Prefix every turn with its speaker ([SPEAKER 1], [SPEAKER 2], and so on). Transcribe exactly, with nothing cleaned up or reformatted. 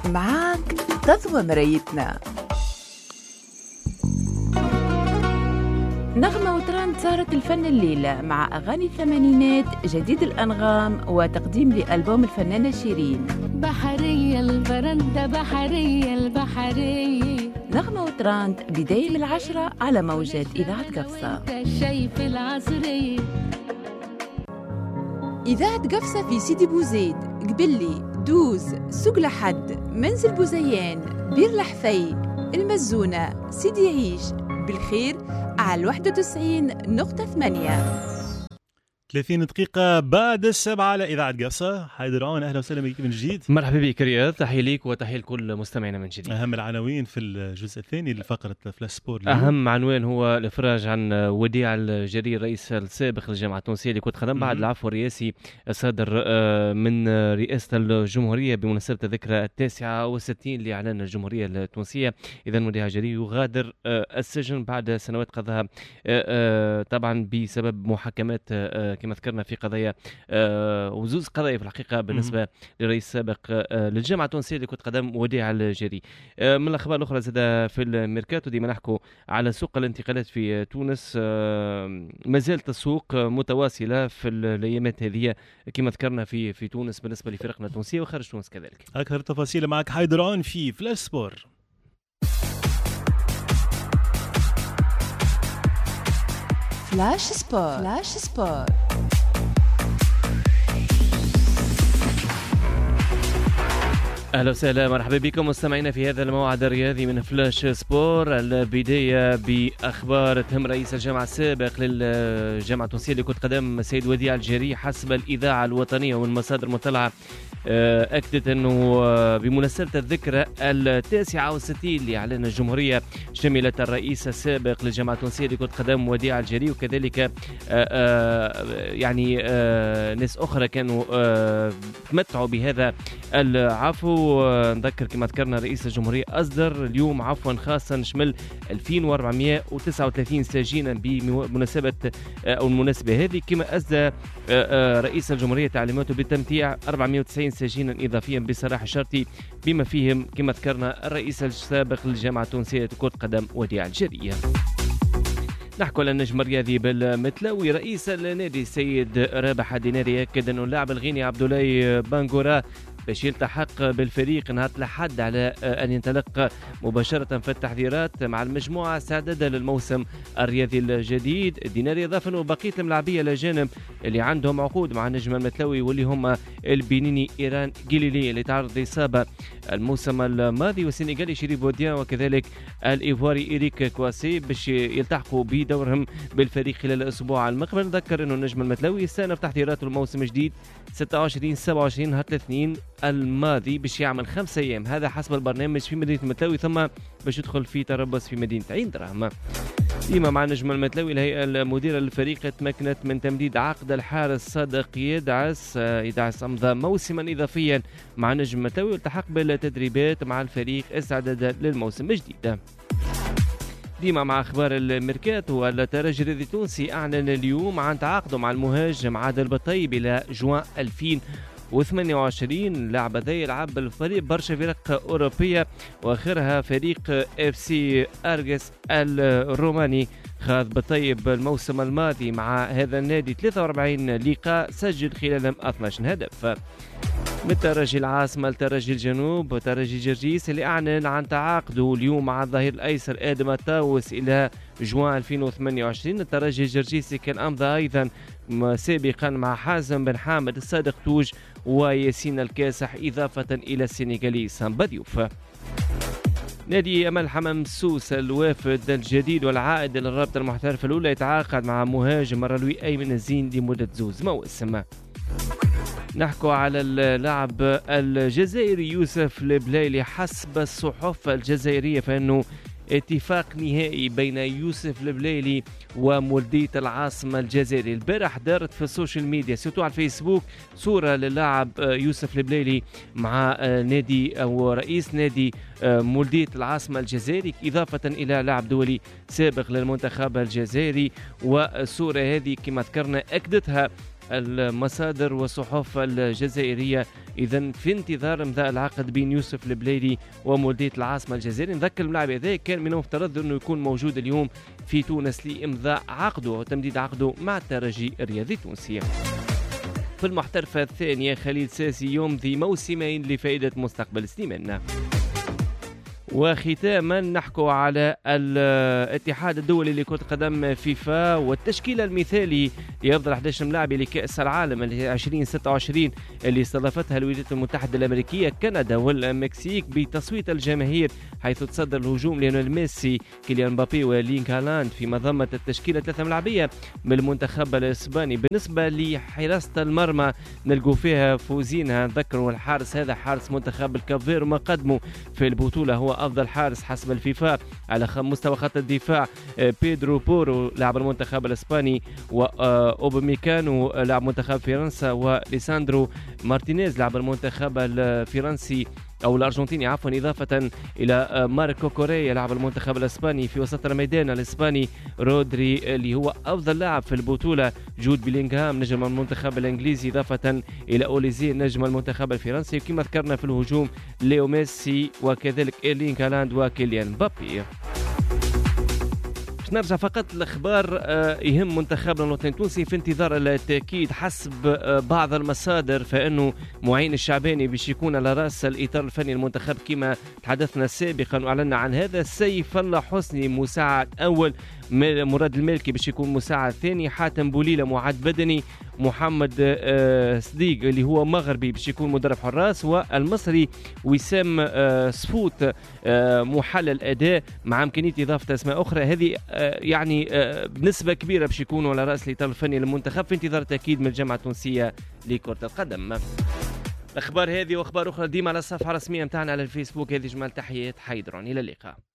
[SPEAKER 1] معاك تضوى مرايتنا. نغمة وتراند صارت الفن الليلة مع أغاني الثمانينات، جديد الأنغام وتقديم لألبوم الفنانة شيرين.
[SPEAKER 2] بحرية البرندة بحرية البحرية.
[SPEAKER 1] نغمة وتراند بداية من العشرة على موجات إذاعة قفصة.
[SPEAKER 2] شايف العصرية
[SPEAKER 1] إذاعة قفصة في سيدي بوزيد، قبلي، دوز، سوق لحد، منزل بوزيان، بير لحفي، المزونة، سيدي عيش، بالخير على الواحد وتسعين نقطة ثمانية.
[SPEAKER 3] ثلاثين دقيقة بعد السبعة على إذاعة قفصة. حيدرون أهلا وسهلا بك من جديد.
[SPEAKER 4] مرحبا بك رياض، تحية ليك وتحية لكل مستمعينا من جديد.
[SPEAKER 3] أهم العناوين في الجزء الثاني لفقرة فلاش سبور.
[SPEAKER 4] أهم عنوان هو الإفراج عن وديع الجرير رئيس السابق للجامعة التونسية لكرة القدم بعد العفو الرئاسي الصادر من رئاسة الجمهورية بمناسبة الذكرى التاسعة والستين لإعلان الجمهورية التونسية. إذا وديع الجرير يغادر السجن بعد سنوات قضاها طبعا بسبب محاكمات كما ذكرنا في قضايا آه وزوز قضايا في الحقيقة بالنسبة للرئيس السابق آه للجامعة التونسية لكرة القدم وديع الجري. آه من الأخبار الأخرى زاد في الميركاتو ديما نحكوا على سوق الانتقالات في تونس. آه ما زالت السوق متواصلة في الأيامات هذه كما ذكرنا في في تونس بالنسبة لفرقنا التونسية وخارج تونس كذلك.
[SPEAKER 3] أكثر تفاصيل معك حيدرون في فلاش سبور.
[SPEAKER 1] فلاش سبور. فلاش سبور.
[SPEAKER 4] أهلا وسهلا مرحبا بكم مستمعينا في هذا الموعد الرياضي من فلاش سبور. البداية بأخبار تهم رئيس الجامعة السابق للجامعة التونسية لكرة القدم السيد وديع الجري. حسب الإذاعة الوطنية ومن مصادر مطلعة أكدت أنه بمناسبة الذكرى التاسعة والستين لإعلان الجمهورية شملت الرئيس السابق للجامعة التونسية لكرة القدم وديع الجري وكذلك يعني ناس أخرى كانوا تمتعوا بهذا العفو. نذكر كما ذكرنا رئيس الجمهورية أصدر اليوم عفوا خاصا شمل ألفين وأربعمائة وتسعة وثلاثين سجينا بمناسبة أو المناسبة هذه، كما أسدى رئيس الجمهورية تعليماته بتمتيع أربعمائة وتسعين سجينا إضافيا بسراح الشرطي بما فيهم كما ذكرنا الرئيس السابق للجامعة التونسية لكرة القدم وديع الجري. نحكي على النجم الرياضي بالمتلاوي. رئيس النادي السيد رابح الديناري أكد أنه اللاعب الغيني عبد الله بانغورا باش يلتحق بالفريق نهار الأحد على أن ينطلق مباشرة في التحضيرات مع المجموعة استعدادا للموسم الرياضي الجديد. الديناري أضاف أنه بقية الملاعبية الأجانب اللي عندهم عقود مع النجم المتلاوي واللي هم البنيني إيران جيليلي اللي تعرض لإصابة الموسم الماضي والسنغالي شريف بوديان وكذلك الإيفواري إيريك كواسي باش يلتحقوا بدورهم بالفريق خلال الأسبوع المقبل. نذكر أنه النجم المتلاوي يستأنف تحضيراته الموسم الجديد ستة وعشرين سبعة وعشرين نهار الاثنين الماضي باش يعمل خمسة أيام، هذا حسب البرنامج في مدينة المتلاوي، ثم باش يدخل في تربص في مدينة عين دراهم. ديما مع نجم المتلاوي الهيئة المديرة للفريق تمكنت من تمديد عقد الحارس صادق يدعس يدعس أمضى موسما إضافيا مع نجم المتلاوي والتحق بالتدريبات مع الفريق استعدادا للموسم الجديد. ديما مع أخبار الميركاتو. الترجي التونسي أعلن اليوم عن تعاقده مع المهاجم عادل بطيب إلى جوان ألفين وثمانية وعشرين. لاعب ذا يلعب بالفريق برشا فرق أوروبية وآخرها فريق اف سي أرجس الروماني. خاض بطيب الموسم الماضي مع هذا النادي ثلاثة وأربعين لقاء، سجل خلالهم اثني عشر هدف. من الترجي العاصمة لترجي الجنوب وترجي جرجيس اللي أعلن عن تعاقده اليوم مع الظهير الأيسر آدم الطاوس إلى جوان ألفين وثمانية وعشرين. الترجي الجرجيسي كان أمضى أيضا سابقا مع حازم بن حامد الصادق توج وياسين الكاسح إضافة إلى السنغالي سامبا ديوف. نادي أمل حمام سوس الوافد الجديد والعائد للرابطة المحترفة الأولى يتعاقد مع مهاجم مرلوي أيمن الزين لمدة زوز مواسم. نحكوا على اللاعب الجزائري يوسف البلايلي. حسب الصحف الجزائرية فإنه اتفاق نهائي بين يوسف البلايلي ومولودية العاصمة الجزائري. البارح دارت في السوشيال ميديا سيتو على الفيسبوك صورة للاعب يوسف البلايلي مع نادي أو رئيس نادي مولودية العاصمة الجزائري إضافة إلى لاعب دولي سابق للمنتخب الجزائري. والصورة هذه كما ذكرنا أكدتها المصادر والصحف الجزائرية إذن في انتظار إمضاء العقد بين يوسف البليدي ومولودية العاصمة الجزائرية. نذكر الملاعب هذا كان من المفترض أنه يكون موجود اليوم في تونس لإمضاء عقده وتمديد عقده مع الترجي الرياضي التونسي. في المحترفة الثانية خليل ساسي يمضي موسمين لفائدة مستقبل سليمان. وختاما نحكو على الاتحاد الدولي لكرة القدم فيفا والتشكيل المثالي لأفضل أحد عشر ملاعبي لكأس العالم ألفين وستة وعشرين اللي استضافتها الولايات المتحدة الأمريكية كندا والمكسيك بتصويت الجماهير، حيث تصدر الهجوم ليونيل ميسي كيليان مبابي ولينك هالاند في منظمة التشكيلة ثلاثة ملاعبية من المنتخب الإسباني. بالنسبة لحراسة المرمى نلقوا فيها فوزينها، نذكروا الحارس هذا حارس منتخب الكافير وما قدمه في البطولة هو أفضل حارس حسب الفيفا. على مستوى خط الدفاع بيدرو بورو لاعب المنتخب الإسباني، وأوباميكانو لاعب منتخب فرنسا، وليساندرو مارتينيز لاعب المنتخب الفرنسي أو الأرجنتيني عفوا، إضافة إلى ماركو كوريا لاعب المنتخب الإسباني. في وسط الميدان الإسباني رودري اللي هو أفضل لاعب في البطولة، جود بيلينغهام نجم المنتخب الإنجليزي، إضافة إلى أوليزي نجم المنتخب الفرنسي. كما ذكرنا في الهجوم ليو ميسي وكذلك إيرلينغ هالاند وكيليان مبابي. باش نرجع فقط الاخبار يهم منتخبنا الوطني التونسي في انتظار التاكيد حسب بعض المصادر، فانه معين الشعباني باش يكون على راس الاطار الفني المنتخب كما تحدثنا سابقا واعلنا عن هذا. سيف الله حسني مساعد اول، مراد المالكي باش يكون مساعد ثاني، حاتم بوليله معد بدني، محمد صديق اللي هو مغربي باش يكون مدرب حراس، والمصري وسام صفوت محلل اداء مع امكانيه اضافه اسماء اخرى. هذه يعني بنسبه كبيره باش يكونوا على راس الاطار الفني للمنتخب في انتظار تاكيد من الجامعه التونسيه لكره القدم. الاخبار هذه واخبار اخرى ديما على الصفحه الرسميه نتاعنا على الفيسبوك. هذه جمال تحيات حيدرون، الى اللقاء.